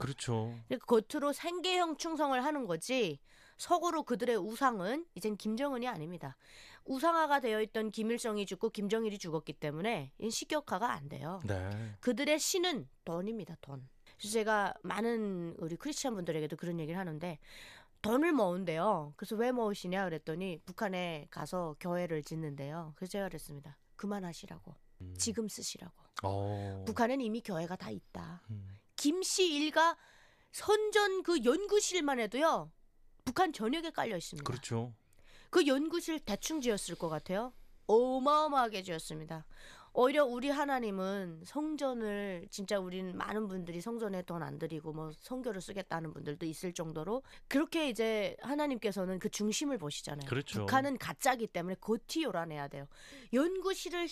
그렇죠. 그러니까 겉으로 생계형 충성을 하는 거지 속으로 그들의 우상은 이젠 김정은이 아닙니다. 우상화가 되어 있던 김일성이 죽고 김정일이 죽었기 때문에 식격화가 안 돼요. 네. 그들의 신은 돈입니다. 돈. 그래서 제가 많은 우리 크리스찬 분들에게도 그런 얘기를 하는데 돈을 모은대요. 그래서 왜 모으시냐 그랬더니 북한에 가서 교회를 짓는데요. 그래서 제가 그랬습니다. 그만하시라고. 지금 쓰시라고. 북한엔 이미 교회가 다 있다. 김씨 일가 선전 그 연구실만 해도요. 북한 전역에 깔려 있습니다. 그렇죠. 그 연구실 대충 지었을 것 같아요. 어마어마하게 지었습니다. 오히려 우리 하나님은 성전을 진짜 우리는 많은 분들이 성전에 돈 안 들이고 뭐 성교를 쓰겠다는 분들도 있을 정도로 그렇게 이제 하나님께서는 그 중심을 보시잖아요. 그렇죠. 북한은 가짜기 때문에 고티 요란해야 돼요. 연구실을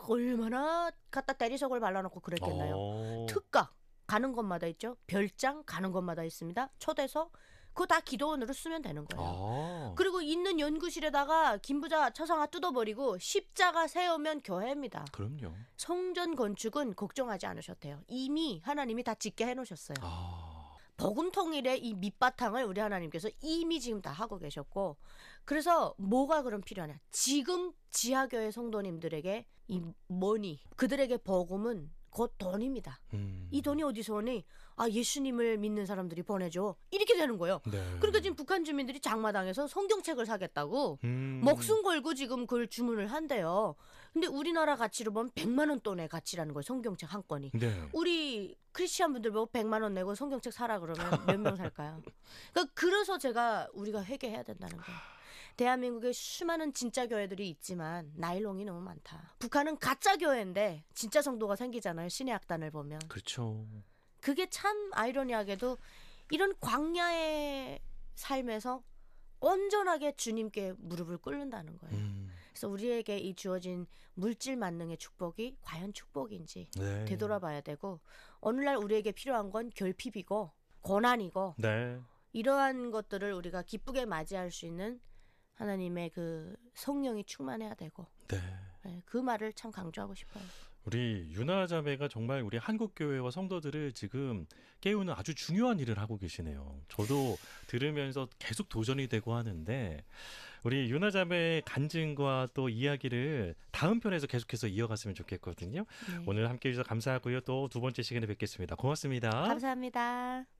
얼마나 갖다 대리석을 발라놓고 그랬겠나요. 특각 가는 곳마다 있죠. 별장 가는 곳마다 있습니다. 초대석 그거 다 기도원으로 쓰면 되는 거예요. 그리고 있는 연구실에다가 김부자 처상화 뜯어버리고 십자가 세우면 교회입니다. 그럼요. 성전 건축은 걱정하지 않으셔도 돼요. 이미 하나님이 다 짓게 해놓으셨어요. 복음 통일의 이 밑바탕을 우리 하나님께서 이미 지금 다 하고 계셨고 그래서 뭐가 그럼 필요하냐. 지금 지하교회 성도님들에게 이 머니 그들에게 복음은 곧 돈입니다. 이 돈이 어디서 오니? 아 예수님을 믿는 사람들이 보내줘. 이렇게 되는 거예요. 네. 그러니까 지금 북한 주민들이 장마당에서 성경책을 사겠다고 목숨 걸고 지금 그걸 주문을 한대요. 근데 우리나라 가치로 보면 100만 원 돈의 가치라는 거예요. 성경책 한 권이. 네. 우리 크리스찬 분들 보고 100만 원 내고 성경책 사라 그러면 몇 명 살까요? 그러니까 그래서 우리가 회개해야 된다는 거예요. 대한민국에 수많은 진짜 교회들이 있지만 나일론이 너무 많다. 북한은 가짜 교회인데 진짜 성도가 생기잖아요. 신의 악단을 보면. 그렇죠. 그게 참 아이러니하게도 이런 광야의 삶에서 온전하게 주님께 무릎을 꿇는다는 거예요. 그래서 우리에게 이 주어진 물질 만능의 축복이 과연 축복인지 네. 되돌아봐야 되고 오늘날 우리에게 필요한 건 결핍이고 고난이고 네. 이러한 것들을 우리가 기쁘게 맞이할 수 있는 하나님의 그 성령이 충만해야 되고 네. 네, 그 말을 참 강조하고 싶어요. 우리 유나 자매가 정말 우리 한국 교회와 성도들을 지금 깨우는 아주 중요한 일을 하고 계시네요. 저도 들으면서 계속 도전이 되고 하는데 우리 유나 자매의 간증과 또 이야기를 다음 편에서 계속해서 이어갔으면 좋겠거든요. 네. 오늘 함께해 주셔서 감사하고요. 또 두 번째 시간에 뵙겠습니다. 고맙습니다. 감사합니다.